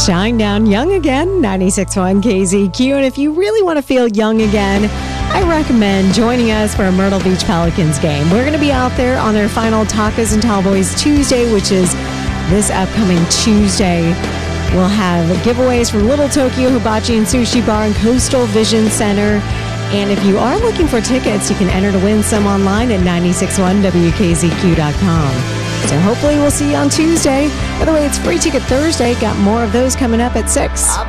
Shinedown Young Again, 96.1 KZQ. And if you really want to feel young again, I recommend joining us for a Myrtle Beach Pelicans game. We're going to be out there on their final Tacos and Tallboys Tuesday, which is this upcoming Tuesday. We'll have giveaways from Little Tokyo Hibachi and Sushi Bar and Coastal Vision Center. And if you are looking for tickets, you can enter to win some online at 961wkzq.com. So hopefully we'll see you on Tuesday. By the way, it's Free Ticket Thursday. Got more of those coming up at 6.